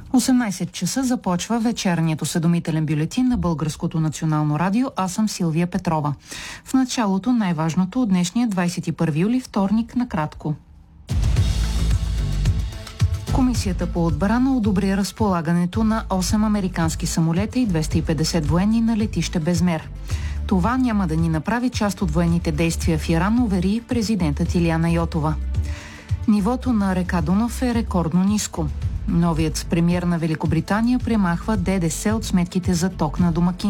18 часа започва вечерният осведомителен бюлетин на Българското национално радио. Аз съм Силвия Петрова. В началото най-важното от днешния 21 юли, вторник, накратко. Комисията по отбрана одобри разполагането на 8 американски самолета и 250 военни на летище Безмер. Това няма да ни направи част от военните действия в Иран, увери президентът Илияна Йотова. Нивото на река Дунав е рекордно ниско. Новият премиер на Великобритания премахва ДДС от сметките за ток на домакинствата.